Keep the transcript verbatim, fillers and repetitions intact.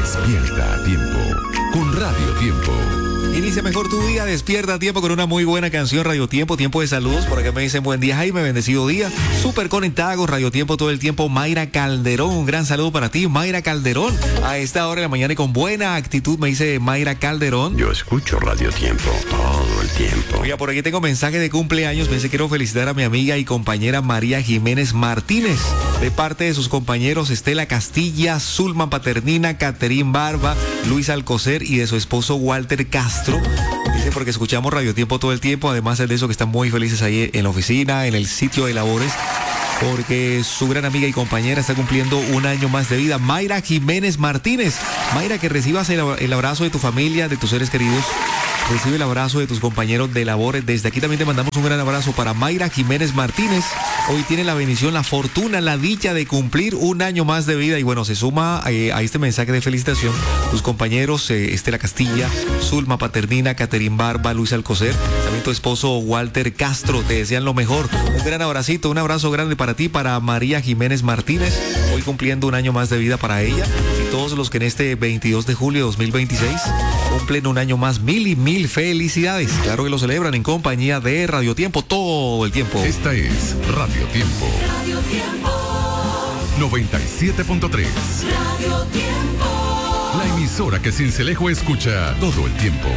Despierta a tiempo con Radio Tiempo. Inicia mejor tu día, despierta a tiempo con una muy buena canción, Radio Tiempo, tiempo de saludos. Por acá me dicen buen día, Jaime, bendecido día. Súper conectada con Radio Tiempo todo el tiempo. Mayra Calderón, un gran saludo para ti, Mayra Calderón. A esta hora de la mañana y con buena actitud, me dice Mayra Calderón. Yo escucho Radio Tiempo todo el tiempo. Oiga, por aquí tengo mensaje de cumpleaños. Me dice, quiero felicitar a mi amiga y compañera María Jiménez Martínez, de parte de sus compañeros Estela Castilla, Zulma Paternina, Caterín Barba, Luis Alcocer y de su esposo Walter Castro. Dice porque escuchamos Radio Tiempo todo el tiempo, además de eso que están muy felices ahí en la oficina, en el sitio de labores, porque su gran amiga y compañera está cumpliendo un año más de vida. Mayra Jiménez Martínez. Mayra, que recibas el, el abrazo de tu familia, de tus seres queridos. Recibe el abrazo de tus compañeros de labores. Desde aquí también te mandamos un gran abrazo para Mayra Jiménez Martínez. Hoy tiene la bendición, la fortuna, la dicha de cumplir un año más de vida. Y bueno, se suma eh, a este mensaje de felicitación tus compañeros eh, Estela Castilla, Zulma Paternina, Caterín Barba, Luis Alcocer, también tu esposo Walter Castro. Te desean lo mejor. Un gran abracito, un abrazo grande para ti, para María Jiménez Martínez. Hoy cumpliendo un año más de vida para ella. Y todos los que en este veintidós de julio de dos mil veintiséis cumplen un año más. Mil y mil felicidades. Claro que lo celebran en compañía de Radio Tiempo todo el tiempo. Esta es Radio Tiempo. Radio Tiempo. noventa y siete punto tres. Radio Tiempo. La emisora que Sincelejo escucha todo el tiempo.